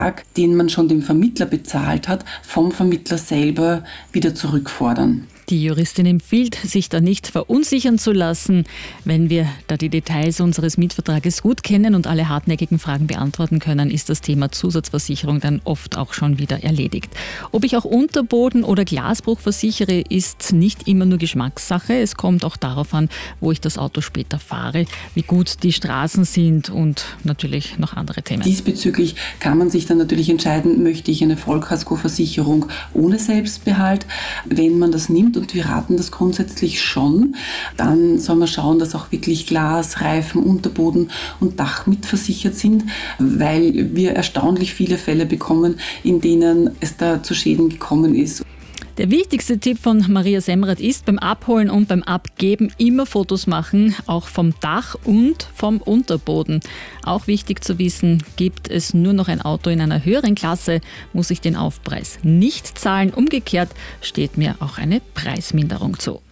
den man schon dem Vermittler bezahlt hat, vom Vermittler selber wieder zurückfordern. Die Juristin empfiehlt, sich da nicht verunsichern zu lassen. Wenn wir da die Details unseres Mietvertrages gut kennen und alle hartnäckigen Fragen beantworten können, ist das Thema Zusatzversicherung dann oft auch schon wieder erledigt. Ob ich auch Unterboden oder Glasbruch versichere, ist nicht immer nur Geschmackssache. Es kommt auch darauf an, wo ich das Auto später fahre, wie gut die Straßen sind und natürlich noch andere Themen. Diesbezüglich kann man sich dann natürlich entscheiden, möchte ich eine Vollkaskoversicherung ohne Selbstbehalt. Wenn man das nimmt, und wir raten das grundsätzlich schon, dann soll man schauen, dass auch wirklich Glas, Reifen, Unterboden und Dach mitversichert sind, weil wir erstaunlich viele Fälle bekommen, in denen es da zu Schäden gekommen ist. Der wichtigste Tipp von Maria Semrath ist, beim Abholen und beim Abgeben immer Fotos machen, auch vom Dach und vom Unterboden. Auch wichtig zu wissen, gibt es nur noch ein Auto in einer höheren Klasse, muss ich den Aufpreis nicht zahlen. Umgekehrt steht mir auch eine Preisminderung zu.